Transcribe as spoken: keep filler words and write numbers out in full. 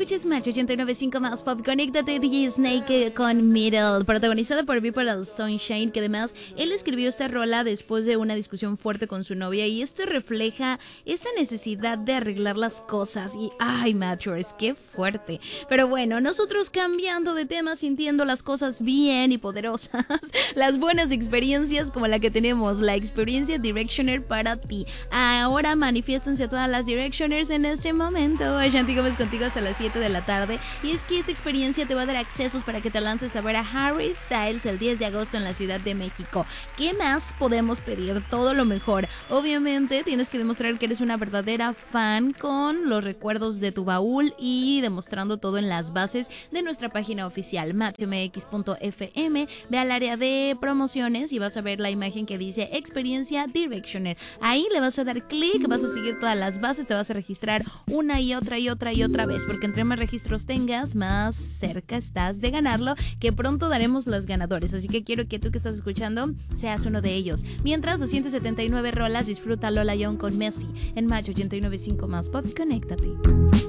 Escuchas Match ochenta y nueve punto cinco más Pop. Conéctate, D J Snake con Middle, protagonizada por People Sunshine, que además él escribió esta rola después de una discusión fuerte con su novia, y esto refleja esa necesidad de arreglar las cosas. Y ay, Matchers, qué fuerte. Pero bueno, nosotros cambiando de tema, sintiendo las cosas bien y poderosas, las buenas experiencias como la que tenemos, la experiencia Directioner para ti. Ahora manifiéstense a todas las Directioners en este momento. Ashanti Gómez contigo hasta las siete de la tarde. Y es que esta experiencia te va a dar accesos para que te lances a ver a Harry Styles el diez de agosto en la Ciudad de México. ¿Qué más podemos pedir? Todo lo mejor. Obviamente tienes que demostrar que eres una verdadera fan con los recuerdos de tu baúl y demostrando todo en las bases de nuestra página oficial match m x punto f m. Ve al área de promociones y vas a ver la imagen que dice Experiencia Directioner. Ahí le vas a dar clic, vas a seguir todas las bases, te vas a registrar una y otra y otra y otra vez, porque entre más registros tengas, más cerca estás de ganarlo, que pronto daremos los ganadores. Así que quiero que tú que estás escuchando seas uno de ellos. Mientras, doscientas setenta y nueve rolas, disfruta Lola Young con Messi en Match ochenta y nueve punto cinco más Pop. Conéctate.